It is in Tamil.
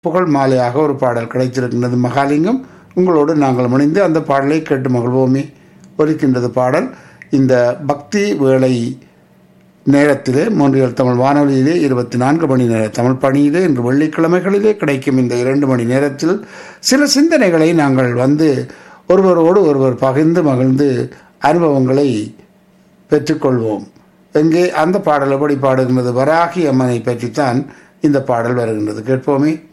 புகழ் மாலையாக ஒரு பாடல் கிடைத்திருக்கின்றது. மகாலிங்கம், உங்களோடு நாங்கள் இணைந்து அந்த பாடலை கேட்டு மகிழ்வோமே. ஒலிக்கின்றது பாடல். இந்த பக்தி வேளை நேரத்திலே மூன்றியல் தமிழ் வானொலியிலே 24 மணி நேர தமிழ் பணியிலே இன்று வெள்ளிக்கிழமைகளிலே கிடைக்கும் இந்த 2 மணி நேரத்தில் சில சிந்தனைகளை நாங்கள் ஒருவரோடு ஒருவர் பகிர்ந்து மகிழ்ந்து அனுபவங்களை பெற்றுக்கொள்வோம். எங்கே அந்த பாடல் எப்படி பாடுகின்றது? வராகி அம்மனை பற்றித்தான் இந்த பாடல் வருகின்றது. கேட்போமே.